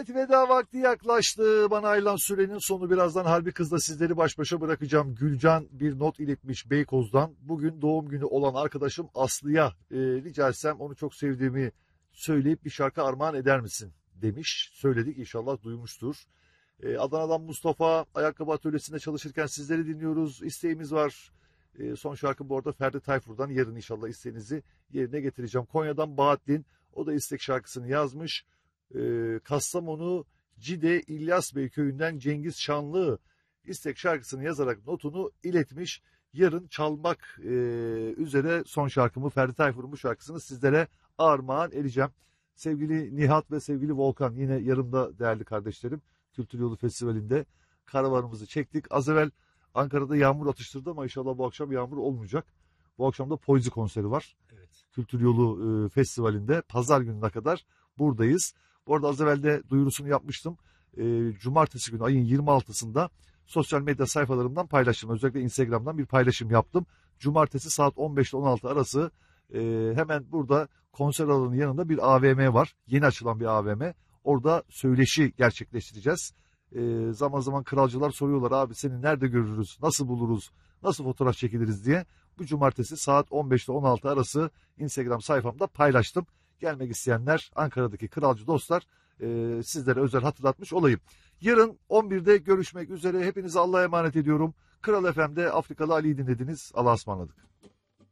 Evet, veda vakti yaklaştı. Bana ayrılan sürenin sonu. Birazdan Harbi Kız'la sizleri baş başa bırakacağım. Gülcan bir not iletmiş Beykoz'dan. Bugün doğum günü olan arkadaşım Aslı'ya rica etsem onu çok sevdiğimi söyleyip bir şarkı armağan eder misin demiş. Söyledik, inşallah duymuştur. Adana'dan Mustafa, ayakkabı atölyesinde çalışırken sizleri dinliyoruz. İsteğimiz var. Son şarkı bu arada Ferdi Tayfur'dan. Yarın inşallah isteğinizi yerine getireceğim. Konya'dan Bahattin, o da istek şarkısını yazmış. Kastamonu Cide İlyasbey köyünden Cengiz Şanlı istek şarkısını yazarak notunu iletmiş. Yarın çalmak üzere son şarkımı, Ferdi Tayfur'un bu şarkısını sizlere armağan edeceğim. Sevgili Nihat ve sevgili Volkan, yine yanımda değerli kardeşlerim. Kültür Yolu Festivali'nde karavanımızı çektik. Az evvel Ankara'da yağmur atıştırdı ama inşallah bu akşam yağmur olmayacak. Bu akşam da Poizi konseri var. Evet. Kültür Yolu Festivali'nde pazar gününe kadar buradayız. Bu arada az evvel de duyurusunu yapmıştım. Cumartesi günü ayın 26'sında sosyal medya sayfalarımdan paylaştım. Özellikle Instagram'dan bir paylaşım yaptım. Cumartesi saat 15 ile 16 arası hemen burada konser alanının yanında bir AVM var. Yeni açılan bir AVM. Orada söyleşi gerçekleştireceğiz. Zaman zaman kralcılar soruyorlar, abi seni nerede görürüz, nasıl buluruz, nasıl fotoğraf çekiliriz diye. Bu cumartesi saat 15 ile 16 arası Instagram sayfamda paylaştım. Gelmek isteyenler, Ankara'daki kralcı dostlar, sizlere özel hatırlatmış olayım. Yarın 11'de görüşmek üzere. Hepinizi Allah'a emanet ediyorum. Kral FM'de Afrikalı Ali'yi dinlediniz. Allah'a ısmarladık.